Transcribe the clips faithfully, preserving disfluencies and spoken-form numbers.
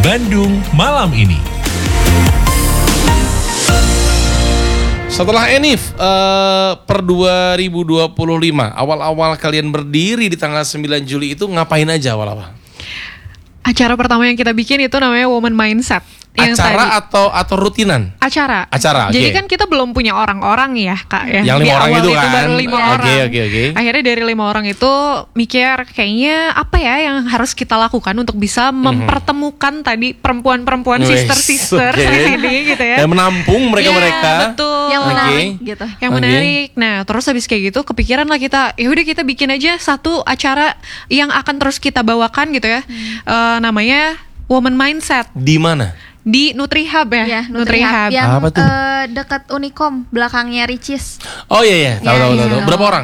Bandung malam ini. Setelah Enif uh, per dua ribu dua puluh lima, awal-awal kalian berdiri di tanggal sembilan Juli itu ngapain aja awal-awal? Acara pertama yang kita bikin itu namanya Woman Mindset. Yang Acara tadi. atau atau rutinan? Acara. Acara. Jadi okay. kan kita belum punya orang-orang ya, Kak ya. Yang lima di orang awal itu itu kan. baru lima Oke, orang. oke, oke. Akhirnya dari lima orang itu mikir kayaknya apa ya yang harus kita lakukan untuk bisa mempertemukan tadi perempuan-perempuan Wes, sister-sister okay. di sini gitu ya. Dan menampung mereka-mereka. Ya, betul. Yang menarik okay. gitu. Yang Okay. menarik. Nah, terus habis kayak gitu kepikiran lah kita, ya udah kita bikin aja satu acara yang akan terus kita bawakan gitu ya. Hmm. Uh, namanya Woman Mindset. Di mana? Di Nutrihub ya, Ya, Nutrihub yang Apa tuh? Uh, dekat Unicom, belakangnya Ricis. Oh iya iya, tahu Ya, tahu iya. tahu. Berapa orang?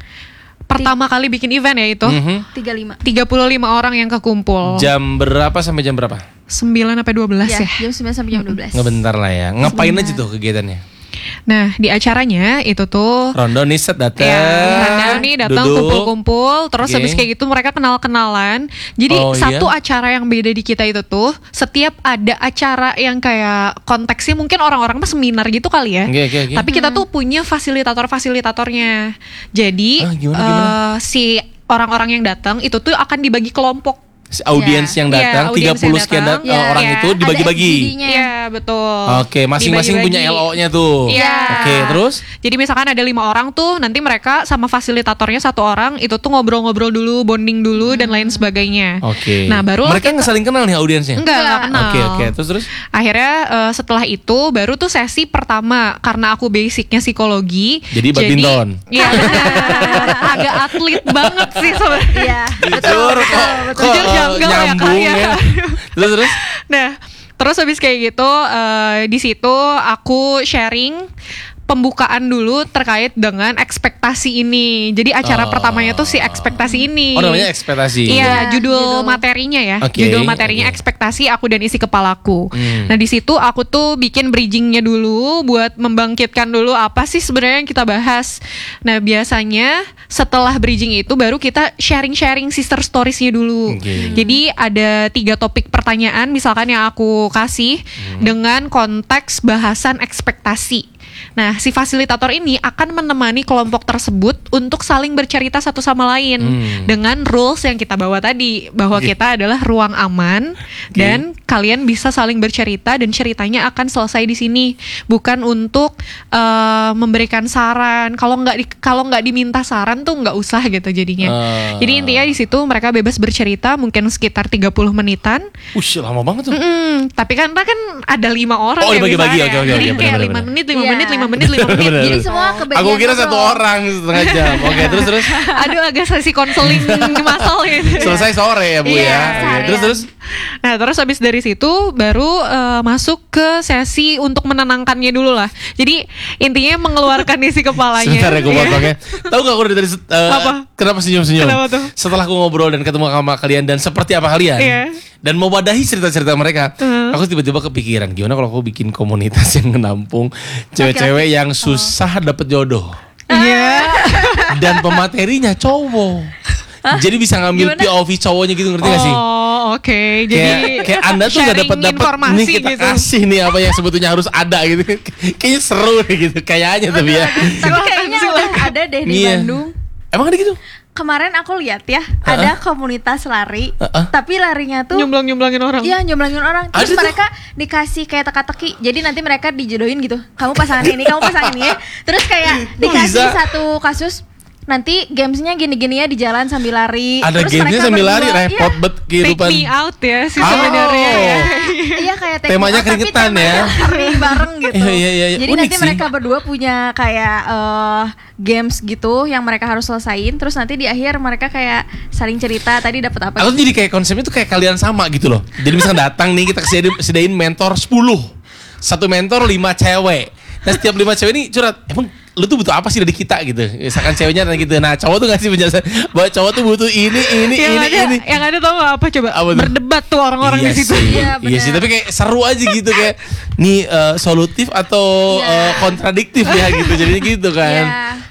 Pertama kali bikin event ya itu. Mm-hmm. tiga puluh lima. tiga puluh lima orang yang kekumpul. Jam berapa sampai jam berapa? sembilan sampai dua belas Ya, ya. jam sembilan sampai jam dua belas. Ngebentar lah ya. Ngapain aja tuh kegiatannya? Nah, di acaranya itu tuh Rondo nih set datang. ya, Randa nih datang duduk. kumpul-kumpul, terus Oke. habis kayak gitu mereka kenal-kenalan. Jadi Oh, satu iya? acara yang beda di kita itu tuh, setiap ada acara yang kayak konteksnya mungkin orang-orang mah seminar gitu kali ya. Oke, oke, oke. Tapi kita tuh punya fasilitator-fasilitatornya. Jadi Ah, gimana, eh, gimana? si orang-orang yang datang itu tuh akan dibagi kelompok. Audiens Ya. yang datang, Ya, tiga audiens puluh yang sekian datang. dat- uh, Ya, orang ya. itu Ada dibagi-bagi. S G D-nya. Iya betul. Oke, masing-masing punya Dibagi-bagi. L O-nya tuh. Iya. Oke, terus? Jadi misalkan ada lima orang tuh, nanti mereka sama fasilitatornya satu orang itu tuh ngobrol-ngobrol dulu, bonding dulu dan lain sebagainya. Oke. Nah baru mereka nggak saling kenal nih audiensnya? enggak enggak kenal. Oke, oke. Terus terus? Akhirnya eh, setelah itu baru tuh sesi pertama karena aku basicnya psikologi. Jadi badminton. Iya benar. Agak atlet banget sih sebenarnya. Iya. Jujur kok, kok Jujur uh, janggal ya, nyambung Kak, ya. ya. Terus terus? Nah, terus habis kayak gitu eh, di situ aku sharing pembukaan dulu terkait dengan ekspektasi ini. Jadi acara Oh. pertamanya tuh si ekspektasi ini. Oh, namanya ekspektasi. Iya, Ya, judul judul. materinya ya. Oke, Judul materinya oke. ekspektasi aku dan isi kepalaku. Hmm. Nah, di situ aku tuh bikin bridgingnya dulu buat membangkitkan dulu apa sih sebenarnya yang kita bahas. Nah, biasanya setelah bridging itu baru kita sharing-sharing sister storiesnya dulu. Oke. Jadi ada tiga topik pertanyaan misalkan yang aku kasih Hmm. dengan konteks bahasan ekspektasi. Nah, si fasilitator ini akan menemani kelompok tersebut untuk saling bercerita satu sama lain Hmm. dengan rules yang kita bawa tadi, bahwa Oke. kita adalah ruang aman dan kalian bisa saling bercerita dan ceritanya akan selesai di sini, bukan untuk uh, memberikan saran. Kalau nggak di- kalau nggak diminta saran tuh nggak usah gitu jadinya. Ah. Jadi intinya di situ mereka bebas bercerita mungkin sekitar tiga puluh menitan. Ush, lama banget tuh. Mm-mm, tapi kan kan ada lima orang Oh, ya dibagi-bagi, misalnya. oke, oke, Jadi oke, kayak benar, lima benar. menit, lima Iya. menit, lima menit, lima menit. Benar, Jadi benar. semua kebagian Aku kira ngobrol. satu orang setengah jam. Oke, terus terus Aduh agak sesi konseling masal gitu. selesai sore ya Bu Iya, ya. Oke, seharian. terus terus. Nah terus habis dari situ baru eh, masuk ke sesi untuk menenangkannya dulu lah. Jadi intinya mengeluarkan isi kepalanya. Sebentar ya gue Iya. potongnya. Tahu gak aku udah dari uh, Apa? kenapa senyum-senyum? Kenapa tuh? Setelah aku ngobrol dan ketemu sama kalian dan seperti apa kalian Iya. dan mewadahi cerita-cerita mereka, Uh. aku tiba-tiba kepikiran gimana kalau aku bikin komunitas yang menampung cewek-cewek yang susah dapet jodoh Iya. dan pematerinya cowok. Jadi bisa ngambil Gimana? P O V cowoknya gitu, ngerti gak sih? Oh oke. Jadi Kayak, kayak anda tuh gak sharing dapat dapat informasi nih kita gitu. kasih nih apa yang sebetulnya harus ada gitu. Kayaknya seru nih gitu, kayaknya tapi ya. Tapi kayaknya udah ada deh di Iya. Bandung. Emang ada gitu? Kemarin aku lihat ya, ada komunitas lari, Uh-uh. tapi larinya tuh Nyumblang-nyumblangin orang. iya nyomblangin orang. Ada Terus tuh. mereka dikasih kayak teka-teki. Jadi nanti mereka dijodohin gitu. Kamu pasangan ini, kamu pasangan ini ya. Terus kayak Kok dikasih bisa? satu kasus. Nanti gamesnya gini-gini ya di jalan sambil lari. Ada Terus gamesnya mereka sambil lari, berdua- repot iya. bet Take kehidupan. me out ya sih Oh. sebenarnya. ya. Iya kayak take Temanya me out, tapi keringetan temanya ya. lari bareng gitu. Iya, iya, iya, iya. Jadi Unik nanti sih. mereka berdua punya kayak eh, games gitu yang mereka harus selesain. Terus nanti di akhir mereka kayak saling cerita tadi dapat apa. Aku tuh jadi kayak konsepnya tuh kayak kalian sama gitu loh. Jadi misalnya datang nih kita sediain, sediain mentor sepuluh. Satu mentor lima cewek. Nah setiap lima cewek ini curhat, emang lu tuh butuh apa sih dari kita gitu. Misalkan ceweknya dan gitu. Nah cowok tuh ngasih penjelasan bahwa cowok tuh butuh ini, ini, yang ini, ada, ini. yang ada tau gak apa coba? Apa tuh? Berdebat tuh orang-orang Iya di situ. sih. Iya, Iya sih, benar. tapi kayak seru aja gitu kayak nih eh, solutif atau Iya. eh, kontradiktif ya gitu. Jadinya gitu kan. Iya.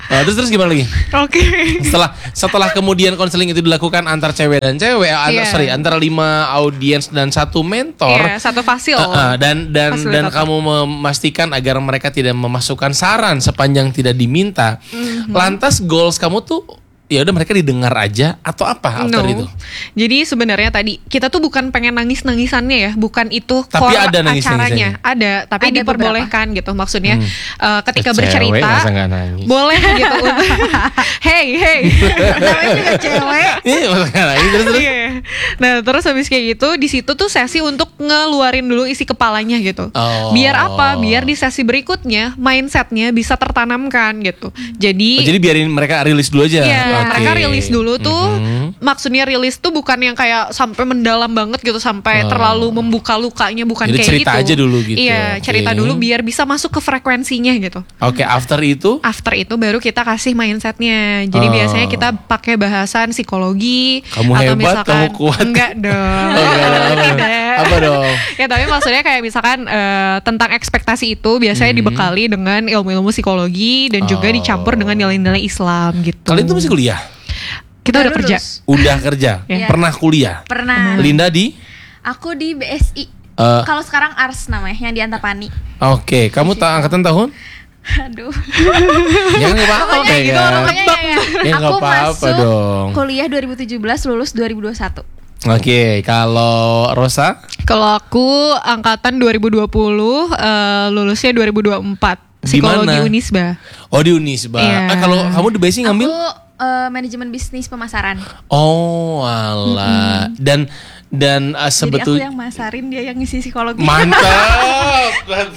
Nah, terus terus gimana lagi? Oke. Setelah setelah kemudian konseling itu dilakukan antar cewek dan cewek, yeah. antar, sorry, antara lima audiens dan satu mentor, yeah, satu fasil, uh, uh, dan dan dan kamu memastikan agar mereka tidak memasukkan saran sepanjang tidak diminta. Mm-hmm. Lantas goals kamu tuh ya udah mereka didengar aja atau apa after no. itu? Jadi sebenarnya tadi kita tuh bukan pengen nangis-nangisannya ya, bukan itu tapi core ada acaranya. Ada, tapi ada diperbolehkan beberapa. Gitu. Maksudnya hmm. uh, ketika cewek bercerita boleh gitu. hey, hey. Namanya juga cewek. Iya, masa nggak nangis terus terus. Nah, terus habis kayak gitu di situ tuh sesi untuk ngeluarin dulu isi kepalanya gitu. Oh. Biar apa? Biar di sesi berikutnya mindsetnya bisa tertanamkan gitu. Jadi oh, jadi biarin mereka rilis dulu aja. Yeah. Okay. Mereka rilis dulu tuh, mm-hmm. maksudnya rilis tuh bukan yang kayak sampai mendalam banget gitu, sampai oh. terlalu membuka lukanya, bukan jadi kayak cerita gitu. Aja dulu gitu. Iya, okay. cerita dulu biar bisa masuk ke frekuensinya gitu. Oke, okay, after itu? After itu baru kita kasih mindsetnya. Jadi oh. biasanya kita pakai bahasan psikologi. Kamu atau hebat, misalkan, kamu kuat. Enggak dong. Oh, enggak. Apa dong? Ya tapi maksudnya kayak misalkan uh, tentang ekspektasi itu biasanya hmm. dibekali dengan ilmu-ilmu psikologi dan juga oh. dicampur dengan nilai-nilai Islam gitu. Kalian tuh masih kuliah? Kita udah, udah kerja. Udah kerja. Yeah. Pernah kuliah? Pernah. Linda di? Aku di B S I. Uh, Kalau sekarang Ars namanya, yang di Antapani. Oke, okay. Kamu tak angkatan tahun? Aduh. Ya nggak apa-apa kayak gitu. Ya, ya aku apa-apa masuk dong. Kuliah dua ribu tujuh belas, lulus dua ribu dua puluh satu. Oke, okay. Kalau Rosa? Kalau aku angkatan dua ribu dua puluh, uh, lulusnya dua ribu dua puluh empat. Psikologi Unisba. Oh, di Unisba. Yeah. Eh, kalau kamu di basic ngambil? Aku uh, manajemen bisnis pemasaran. Oh, alah. Mm-hmm. Dan dan uh, sebetulnya jadi aku yang masarin, dia yang ngisi psikologi. Mantap.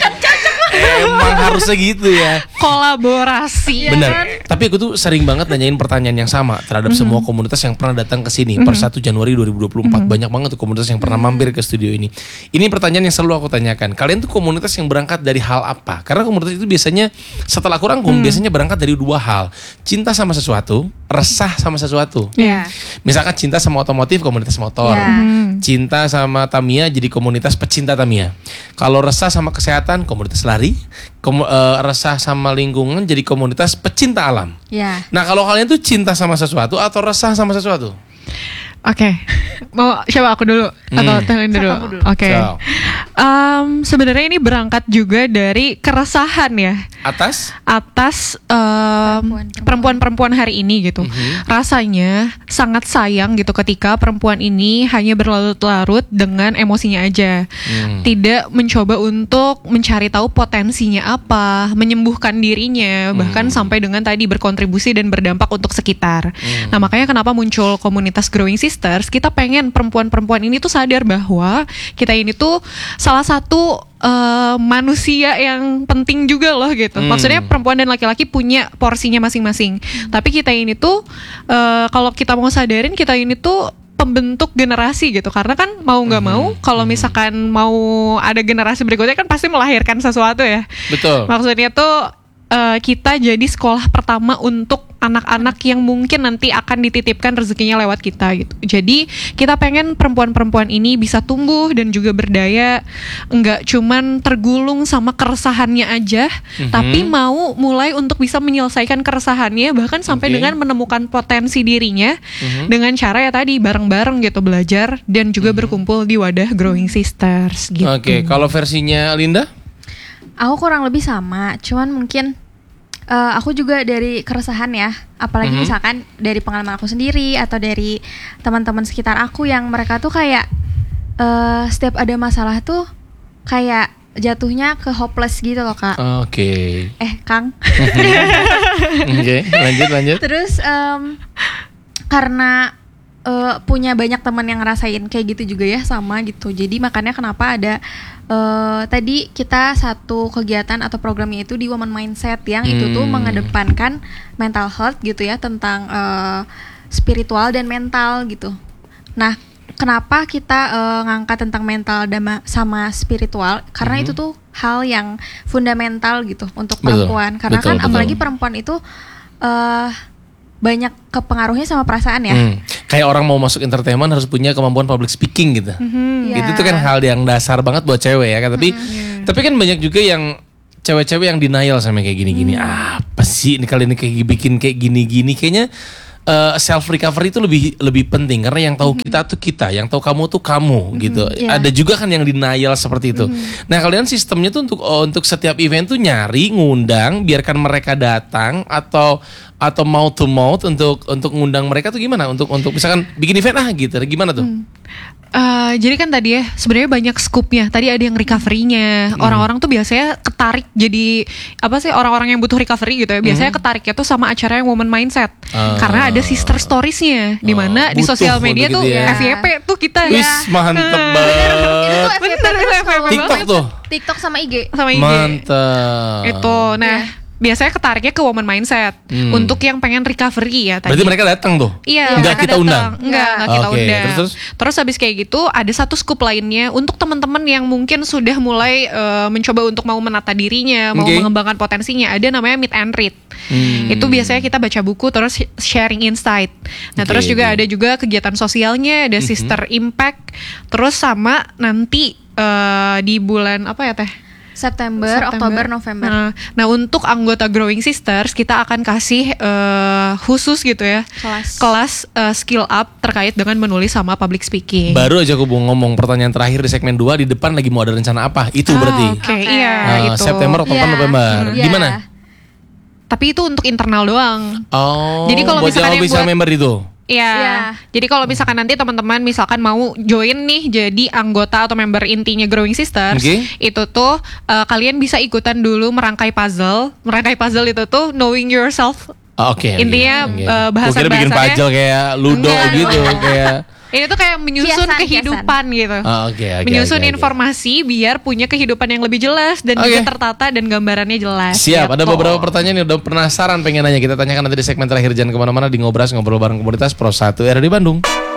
Emang harusnya gitu ya. Kolaborasi. Benar. Tapi aku tuh sering banget nanyain pertanyaan yang sama terhadap mm-hmm. semua komunitas yang pernah datang ke sini mm-hmm. per satu Januari dua ribu dua puluh empat. Mm-hmm. Banyak banget tuh komunitas yang pernah mampir ke studio ini. Ini pertanyaan yang selalu aku tanyakan. Kalian tuh komunitas yang berangkat dari hal apa? Karena komunitas itu biasanya setelah aku rangkum mm. biasanya berangkat dari dua hal. Cinta sama sesuatu, resah sama sesuatu. Yeah. Misalkan cinta sama otomotif, komunitas motor. Yeah. Cinta sama Tamiya jadi komunitas pecinta Tamiya. Kalau resah sama kesehatan, komunitas lari. Kom- uh, resah sama lingkungan jadi komunitas pecinta alam. Yeah. Nah, kalau kalian tuh cinta sama sesuatu atau resah sama sesuatu? Oke, okay. Mau siapa aku dulu atau hmm. Telin dulu? Oke. Okay. So. Um, sebenarnya ini berangkat juga dari keresahan ya. Atas? Atas um, perempuan-perempuan hari ini gitu. Mm-hmm. Rasanya sangat sayang gitu ketika perempuan ini hanya berlarut-larut dengan emosinya aja. Mm. Tidak mencoba untuk mencari tahu potensinya apa, menyembuhkan dirinya, mm. bahkan sampai dengan tadi berkontribusi dan berdampak untuk sekitar. Mm. Nah, makanya kenapa muncul komunitas Growing Sisters, kita pengen perempuan-perempuan ini tuh sadar bahwa kita ini tuh salah satu uh, manusia yang penting juga loh gitu. Hmm. Maksudnya perempuan dan laki-laki punya porsinya masing-masing. Hmm. Tapi kita ini tuh uh, kalau kita mau sadarin kita ini tuh pembentuk generasi gitu. Karena kan mau nggak hmm. mau kalau misalkan mau ada generasi berikutnya kan pasti melahirkan sesuatu ya. Betul. Maksudnya tuh uh, kita jadi sekolah pertama untuk anak-anak yang mungkin nanti akan dititipkan rezekinya lewat kita gitu. Jadi kita pengen perempuan-perempuan ini bisa tumbuh dan juga berdaya, enggak cuman tergulung sama keresahannya aja, mm-hmm. tapi mau mulai untuk bisa menyelesaikan keresahannya, bahkan sampai okay. dengan menemukan potensi dirinya mm-hmm. dengan cara ya tadi bareng-bareng gitu, belajar dan juga mm-hmm. berkumpul di wadah Growing Sisters gitu. Oke, okay. Kalau versinya Linda? Aku kurang lebih sama, cuman mungkin Uh, aku juga dari keresahan ya, apalagi mm-hmm. misalkan dari pengalaman aku sendiri atau dari teman-teman sekitar aku yang mereka tuh kayak uh, setiap ada masalah tuh kayak jatuhnya ke hopeless gitu loh Kak. Oke. Okay. Eh Kang. Oke, okay, lanjut lanjut. Terus um, karena uh, punya banyak teman yang ngerasain kayak gitu juga ya sama gitu. Jadi makanya kenapa ada Uh, tadi kita satu kegiatan atau programnya itu di Woman Mindset yang hmm. itu tuh mengedepankan mental health gitu ya, tentang uh, spiritual dan mental gitu. Nah, kenapa kita uh, ngangkat tentang mental dama sama spiritual? Karena hmm. itu tuh hal yang fundamental gitu untuk perempuan. Betul. Karena betul, kan betul. Apalagi perempuan itu uh, banyak kepengaruhnya sama perasaan ya. Hmm. Kayak orang mau masuk entertainment harus punya kemampuan public speaking gitu. Mm-hmm. Yeah. Itu tuh kan hal yang dasar banget buat cewek ya kan. Tapi mm-hmm. tapi kan banyak juga yang cewek-cewek yang denial sama kayak gini-gini. Hmm. Apa sih ini kalian ini kayak bikin kayak gini-gini? Kayaknya uh, self recovery itu lebih lebih penting karena yang tahu kita tuh kita, yang tahu kamu tuh kamu gitu. iya. Ada juga kan yang denial seperti itu. Nah, kalian sistemnya tuh untuk oh, untuk setiap event tuh nyari, ngundang, biarkan mereka datang atau atau mouth to mouth untuk untuk ngundang mereka tuh gimana? Untuk untuk misalkan bikin event ah gitu. Gimana tuh? Eh, jadi kan tadi ya sebenarnya banyak scoopnya. Tadi ada yang recovery-nya. Orang-orang tuh biasanya ketarik jadi apa sih orang-orang yang butuh recovery gitu ya. Biasanya ketariknya tuh sama acara yang woman mindset. Ah. Karena ada sister stories-nya di mana di butuh sosial media untuk tuh gitu ya. F Y P tuh kita Wis ya. mantep Eh, banget. Itu tuh F Y P Bener, terus itu F Y P kalau TikTok banget. tuh. TikTok sama I G. sama I G. Mantap. Itu. Nah, biasanya ketariknya ke woman mindset Hmm. untuk yang pengen recovery ya tadi. Berarti mereka datang tuh? Iya, Enggak mereka kita datang. undang? Enggak, enggak kita Oke, undang. terus, Terus habis kayak gitu ada satu scoop lainnya untuk teman-teman yang mungkin sudah mulai eh, mencoba untuk mau menata dirinya, mau Oke. mengembangkan potensinya. Ada namanya meet and read. Hmm. Itu biasanya kita baca buku terus sharing insight. Nah, Oke, terus juga oke. ada juga kegiatan sosialnya, ada sister impact. Terus sama nanti eh, di bulan apa ya Teh? September, September. Oktober, November. Nah, nah, untuk anggota Growing Sisters kita akan kasih eh, khusus gitu ya Kelas. kelas eh, skill up terkait dengan menulis sama public speaking. Baru aja aku mau ngomong pertanyaan terakhir di segmen dua, di depan lagi mau ada rencana apa? Itu Ah, berarti. Oke, Oke. iya Ah, itu. September, Oktober, Iya. November. Iya. Gimana? Tapi itu untuk internal doang. Oh. Jadi kalau buat misalkan yang yang official buat- member itu. Iya. Iya. Jadi kalau misalkan nanti teman-teman misalkan mau join nih jadi anggota atau member intinya Growing Sisters, Oke. itu tuh eh, kalian bisa ikutan dulu merangkai puzzle. Merangkai puzzle itu tuh knowing yourself. Oh, Oke. oke, Intinya, oke. eh, Gua kira bikin bahasan-bahasannya- puzzle kayak Ludo Enggak, gitu, enggak. kayak. Ini tuh kayak menyusun Kiasan, kehidupan gitu. Oh, oke, oke, menyusun oke, oke. informasi biar punya kehidupan yang lebih jelas dan Oke. juga tertata dan gambarannya jelas. Siap, ada gitu. beberapa pertanyaan yang udah penasaran pengen nanya. Kita tanyakan nanti di segmen terakhir. Jangan kemana-mana, di Ngobras, ngobrol bareng komunitas Pro satu R di Bandung.